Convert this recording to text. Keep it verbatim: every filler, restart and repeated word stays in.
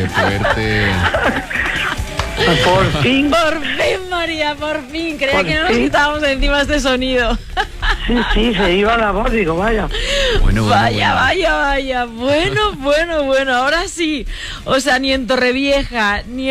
Fuerte. Por fin. Por fin, María, por fin. Creía Por que no nos fin. quitábamos de encima este sonido. Sí, sí, se iba la voz, digo, vaya. Bueno, bueno, Vaya, bueno. vaya, vaya. Bueno, bueno, bueno. Ahora sí. O sea, ni en Torrevieja, ni